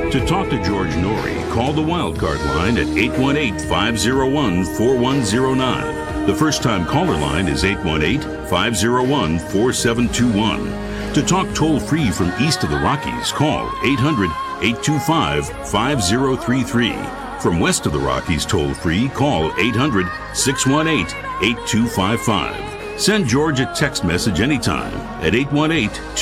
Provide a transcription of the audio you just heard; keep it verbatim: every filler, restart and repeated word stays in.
To talk to George Norrie, call the Wildcard line at eight one eight, five oh one, four one oh nine. The first-time caller line is eight one eight, five oh one, four seven two one. To talk toll-free from east of the Rockies, call eight hundred, eight two five, five oh three three. From west of the Rockies toll-free, call eight hundred, six one eight, eight two five five. Send George a text message anytime at eight one eight,